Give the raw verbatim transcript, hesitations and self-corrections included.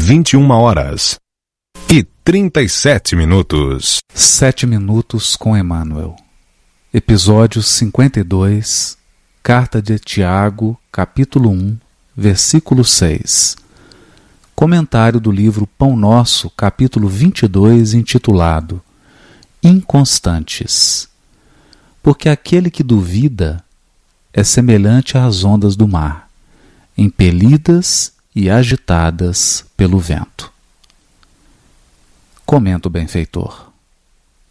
vinte e uma horas e trinta e sete minutos. Sete minutos com Emmanuel. Episódio cinquenta e dois, Carta de Tiago, capítulo um, versículo seis. Comentário do livro Pão Nosso, capítulo vinte e dois, intitulado Inconstantes. Porque aquele que duvida é semelhante às ondas do mar, impelidas e agitadas pelo vento. Comenta o benfeitor.